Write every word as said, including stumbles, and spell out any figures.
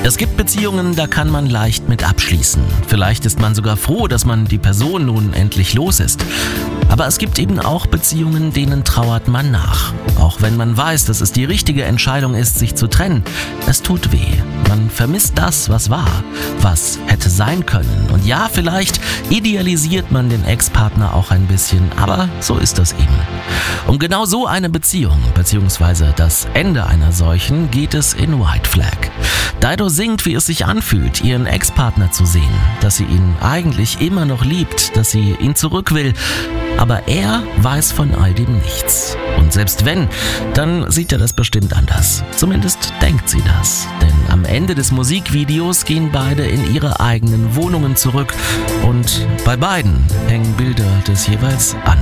Es gibt Beziehungen, da kann man leicht mit abschließen. Vielleicht ist man sogar froh, dass man die Person nun endlich los ist. Aber es gibt eben auch Beziehungen, denen trauert man nach. Auch wenn man weiß, dass es die richtige Entscheidung ist, sich zu trennen. Es tut weh. Man vermisst das, was war, was hätte sein können. Und ja, vielleicht idealisiert man den Ex-Partner auch ein bisschen, aber so ist das eben. Um genau so eine Beziehung, beziehungsweise das Ende einer solchen, geht es in White Flag. Dido singt, wie es sich anfühlt, ihren Ex-Partner zu sehen, dass sie ihn eigentlich immer noch liebt, dass sie ihn zurück will, aber er weiß von all dem nichts. Und selbst wenn, dann sieht er das bestimmt anders. Zumindest denkt sie das. Denn am Ende des Musikvideos gehen beide in ihre eigenen Wohnungen zurück und bei beiden hängen Bilder des jeweils anderen.